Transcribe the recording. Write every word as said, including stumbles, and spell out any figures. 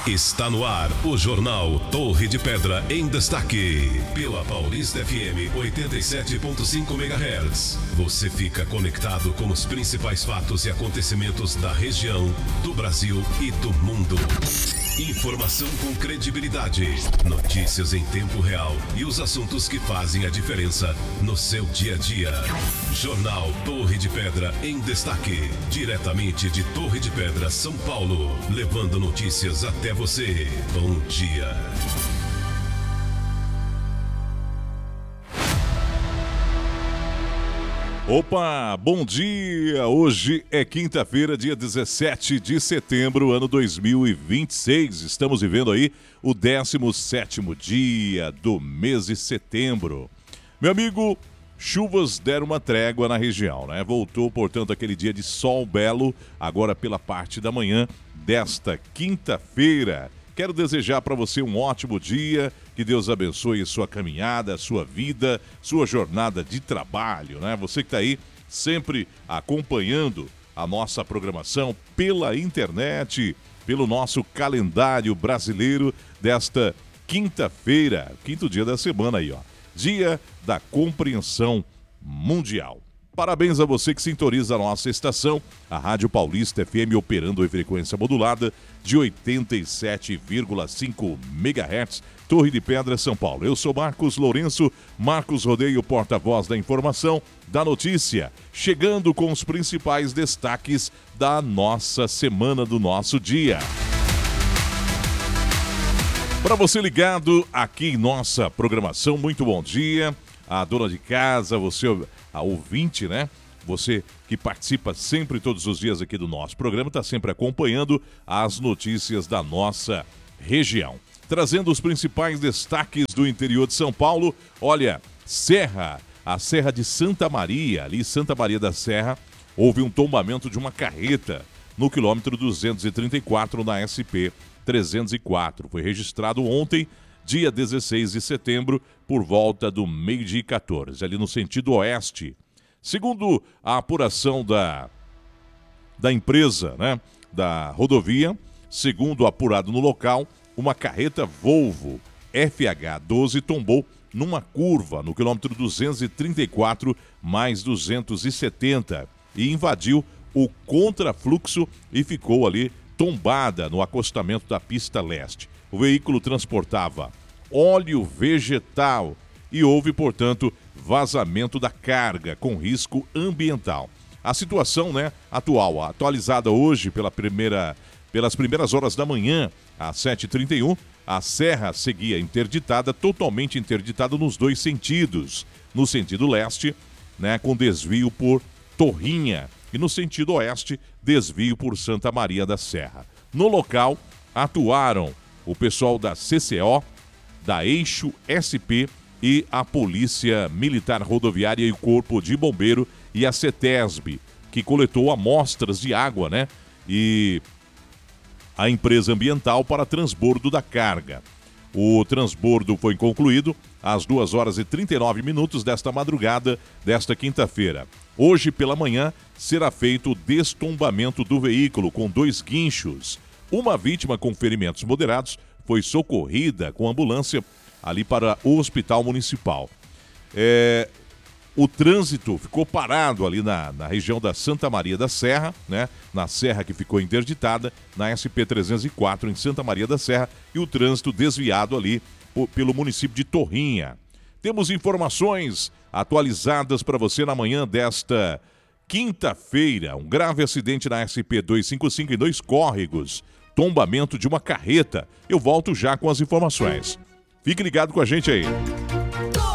Está no ar o Jornal Torre de Pedra em Destaque. Pela Paulista F M oitenta e sete ponto cinco megahertz. Você fica conectado com os principais fatos e acontecimentos da região, do Brasil e do mundo. Informação com credibilidade, notícias em tempo real e os assuntos que fazem a diferença no seu dia a dia. Jornal Torre de Pedra em Destaque, diretamente de Torre de Pedra, São Paulo, levando notícias até você. Bom dia. Opa, bom dia! Hoje é quinta-feira, dia dezessete de setembro, ano dois mil e vinte e seis. Estamos vivendo aí o décimo sétimo dia do mês de setembro. Meu amigo, chuvas deram uma trégua na região, né? Voltou, portanto, aquele dia de sol belo, agora pela parte da manhã desta quinta-feira. Quero desejar para você um ótimo dia, que Deus abençoe sua caminhada, sua vida, sua jornada de trabalho, né? Você que está aí sempre acompanhando a nossa programação pela internet, pelo nosso calendário brasileiro desta quinta-feira, quinto dia da semana aí, ó. Dia da Compreensão Mundial. Parabéns a você que sintoniza a nossa estação, a Rádio Paulista F M, operando em frequência modulada de oitenta e sete vírgula cinco megahertz, Torre de Pedra, São Paulo. Eu sou Marcos Lourenço, Marcos Rodeio, porta-voz da informação, da notícia, chegando com os principais destaques da nossa semana, do nosso dia. Para você ligado aqui em nossa programação, muito bom dia. A dona de casa, você, a ouvinte, né? Você que participa sempre, todos os dias aqui do nosso programa, está sempre acompanhando as notícias da nossa região. Trazendo os principais destaques do interior de São Paulo. Olha, Serra, a Serra de Santa Maria, ali Santa Maria da Serra, houve um tombamento de uma carreta no quilômetro duzentos e trinta e quatro na S P trezentos e quatro. Foi registrado ontem, dia dezesseis de setembro, por volta do meio-dia e quatorze, ali no sentido oeste. Segundo a apuração da, da empresa, né, da rodovia, segundo apurado no local, uma carreta Volvo F H doze tombou numa curva no quilômetro duzentos e trinta e quatro mais duzentos e setenta e invadiu o contrafluxo e ficou ali tombada no acostamento da pista leste. O veículo transportava óleo vegetal e houve, portanto, vazamento da carga com risco ambiental. A situação, né, atual, atualizada hoje pela primeira, pelas primeiras horas da manhã, às sete e trinta e um, a serra seguia interditada, totalmente interditada nos dois sentidos. No sentido leste, né, com desvio por Torrinha, e no sentido oeste, desvio por Santa Maria da Serra. No local, atuaram o pessoal da C C O, da Eixo S P e a Polícia Militar Rodoviária e o Corpo de Bombeiro e a CETESB, que coletou amostras de água, né? E a empresa ambiental para transbordo da carga. O transbordo foi concluído às duas horas e trinta e nove minutos desta madrugada desta quinta-feira. Hoje pela manhã será feito o destombamento do veículo com dois guinchos. Uma vítima com ferimentos moderados foi socorrida com ambulância ali para o Hospital Municipal. É, o trânsito ficou parado ali na, na região da Santa Maria da Serra, né? Na serra que ficou interditada, na S P trezentos e quatro em Santa Maria da Serra, e o trânsito desviado ali o, pelo município de Torrinha. Temos informações atualizadas para você na manhã desta quinta-feira. Um grave acidente na S P duzentos e cinquenta e cinco em dois córregos. Tombamento de uma carreta. Eu volto já com as informações. Fique ligado com a gente aí.